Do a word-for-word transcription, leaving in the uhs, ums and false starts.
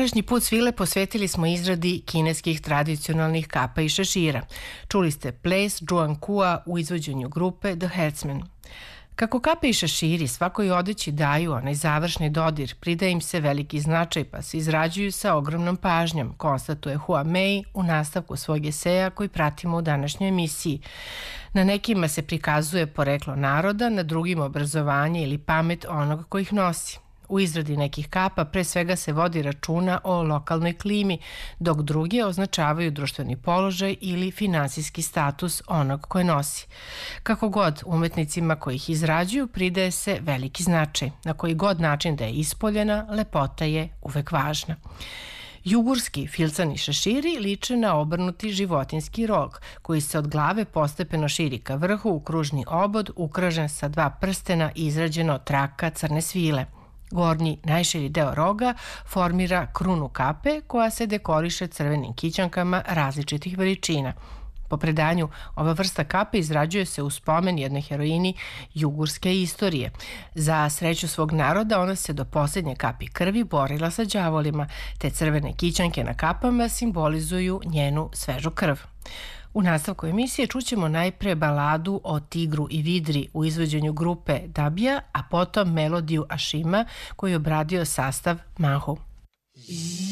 Današnji put svile posvetili smo izradi kineskih tradicionalnih kapa i šešira. Čuli ste ples Zhuangkua u izvođenju grupe The Herdsmen. Kako kape i šeširi svakoj odeći daju onaj završni dodir, pridaje im se veliki značaj pa se izrađuju sa ogromnom pažnjom, konstatuje Hua Mei u nastavku svog eseja koji pratimo u današnjoj emisiji. Na nekima se prikazuje poreklo naroda, na drugim obrazovanje ili pamet onog ko ih nosi. U izradi nekih kapa pre svega se vodi računa o lokalnoj klimi, dok drugi označavaju društveni položaj ili finansijski status onog koje nosi. Kako god, umetnicima koji ih izrađuju pridaje se veliki značaj. Na koji god način da je ispoljena, lepota je uvek važna. Jugurski filcani šeširi liče na obrnuti životinski rog, koji se od glave postepeno širi ka vrhu u kružni obod ukražen sa dva prstena i izrađeno od traka crne svile. Gornji, najširi deo roga formira krunu kape koja se dekoriše crvenim kićankama različitih veličina. Po predanju, ova vrsta kape izrađuje se u spomen jednoj heroini jugurske istorije. Za sreću svog naroda ona se do posljednje kapi krvi borila sa đavolima, te crvene kićanke na kapama simbolizuju njenu svežu krv. U nastavku emisije čućemo najpre baladu o tigru i vidri u izvođenju grupe Dabija, a potom melodiju Ašima koju je obradio sastav Mahu.